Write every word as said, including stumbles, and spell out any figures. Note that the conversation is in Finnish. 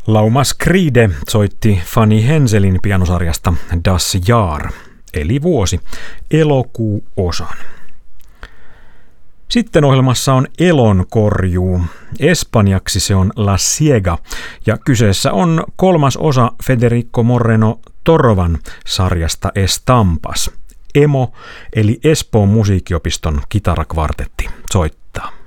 Lauma Skride soitti Fanny Henselin pianosarjasta Das Jahr, eli vuosi, elokuuosan. Sitten ohjelmassa on Elonkorjuu. Espanjaksi se on La Siega, ja kyseessä on kolmas osa Federico Moreno Torovan sarjasta Estampas. Emo, eli Espoon musiikkiopiston kitarakvartetti, soittaa.